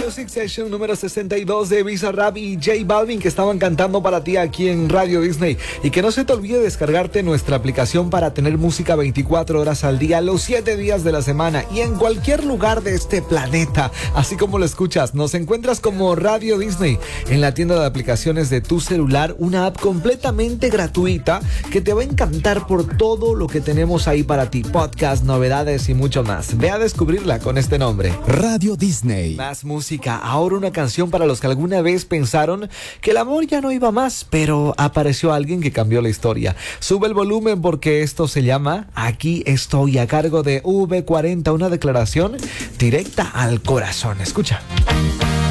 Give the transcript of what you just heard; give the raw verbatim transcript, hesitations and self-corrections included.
Music Session número sesenta y dos de Bizarrap y J Balvin, que estaban cantando para ti aquí en Radio Disney. Y que no se te olvide descargarte nuestra aplicación para tener música veinticuatro horas al día, los siete días de la semana y en cualquier lugar de este planeta. Así como lo escuchas, nos encuentras como Radio Disney en la tienda de aplicaciones de tu celular, una app completamente gratuita que te va a encantar por todo lo que tenemos ahí para ti, podcast, novedades y mucho más. Ve a descubrirla con este nombre, Radio Disney. Más música, ahora una canción para los que alguna vez pensaron que el amor ya no iba más, pero apareció alguien que cambió la historia. Sube el volumen porque esto se llama Aquí Estoy, a cargo de V cuarenta, una declaración directa al corazón. Escucha.